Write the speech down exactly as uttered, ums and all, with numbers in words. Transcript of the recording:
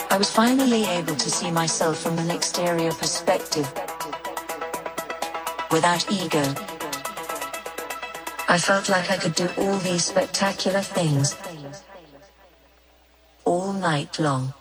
I was finally able to see myself from an exterior perspective, without ego. I felt like I could do all these spectacular things all night long.